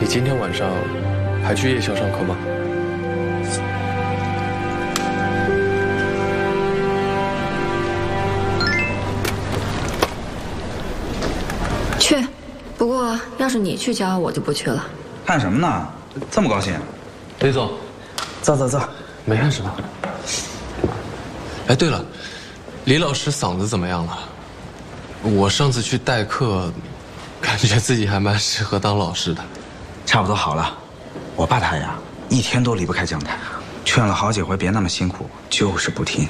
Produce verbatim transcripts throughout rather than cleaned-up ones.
你今天晚上还去夜校上课吗？ 去，不过要是你去教，我就不去了。 干什么呢？这么高兴？ 李总， 走走走， 没干什么。哎，对了，李老师嗓子怎么样了？我上次去代课，感觉自己还蛮适合当老师的。 差不多好了。我爸他呀，一天都离不开讲台，劝了好几回别那么辛苦，就是不听。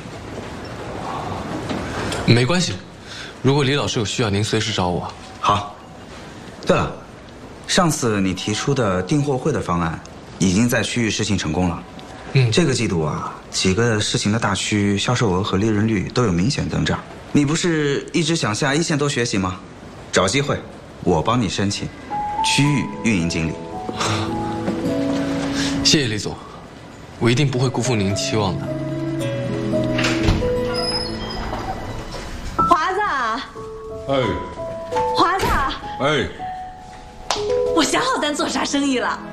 没关系，如果李老师有需要，您随时找我。 好。对了，上次你提出的订货会的方案，已经在区域试行成功了。嗯，这个季度啊，几个试行的大区销售额和利润率都有明显增长。你不是一直想向一线多学习吗？找机会，我帮你申请区域运营经理。 谢谢李总，我一定不会辜负您期望的。 华子， 哎， 华子， 哎， 我想好咱做啥生意了。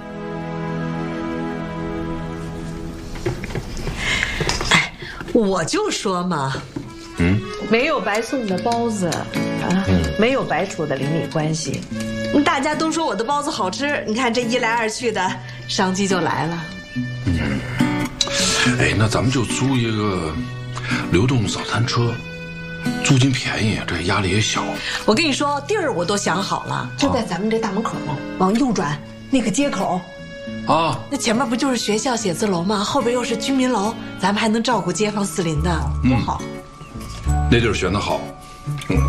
哎，我就说嘛， 嗯， 没有白送的包子啊，嗯、没有白处的邻里关系。大家都说我的包子好吃，你看这一来二去的，商机就来了。 嗯，哎，那咱们就租一个流动早餐车，租金便宜，这压力也小。 我跟你说，地儿我都想好了，就在咱们这大门口，往右转那个街口。啊，那前面不就是学校写字楼吗？后边又是居民楼，咱们还能照顾街坊四邻的，多好。 嗯、那地儿选得好。嗯。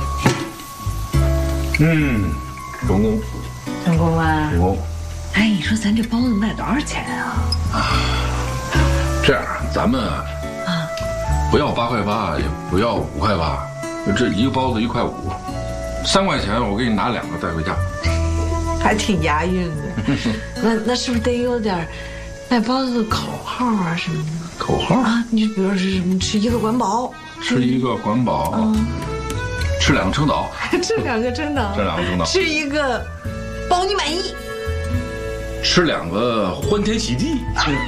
嗯。成功， 成功啊！ 成功。 哎，你说咱这包子卖多少钱啊？啊， 这样，咱们啊，不要八块八，也不要五块八，这一个包子一块五，三块钱我给你拿两个带回家。 还挺押韵的。那那是不是得有点卖包子的口号啊什么的？ 口号啊，你比如是什么吃一个管饱， 吃一个管饱。嗯，吃两个撑倒， 吃两个撑倒， 吃两个撑倒， 吃一个包你满意， 吃两个欢天喜地。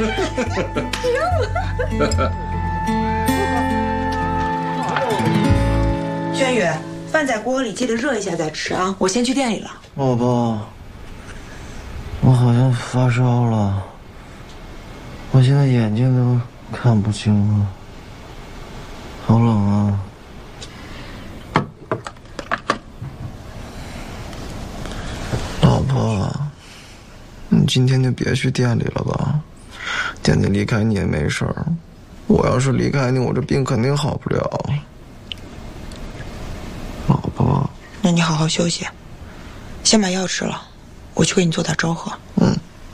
轩宇，饭在锅里，记得热一下再吃啊！我先去店里了。 老婆，我好像发烧了，我现在眼睛都看不清了，好冷啊！老婆，你今天就别去店里了吧，店里离开你也没事儿，我要是离开你，我这病肯定好不了。老婆， 那你好好休息，先把药吃了，我去给你做点粥喝。 嗯。